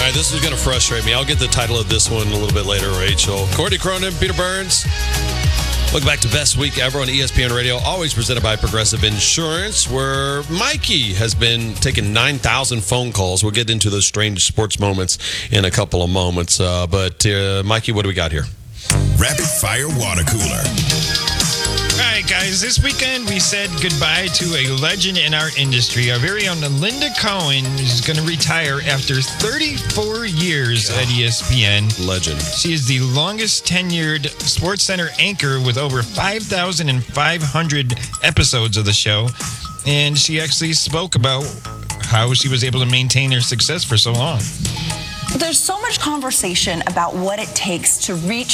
right, this is going to frustrate me. I'll get the title of this one a little bit later, Rachel. Courtney Cronin, Peter Burns. Welcome back to Best Week Ever on ESPN Radio, always presented by Progressive Insurance, where Mikey has been taking 9,000 phone calls. We'll get into those strange sports moments in a couple of moments. But Mikey, what do we got here? Rapid Fire Water Cooler. All right, guys, this weekend we said goodbye to a legend in our industry. Our very own Linda Cohen is going to retire after 34 years at ESPN. Legend. She is the longest tenured SportsCenter anchor with over 5,500 episodes of the show. And she actually spoke about how she was able to maintain her success for so long. There's so much conversation about what it takes to reach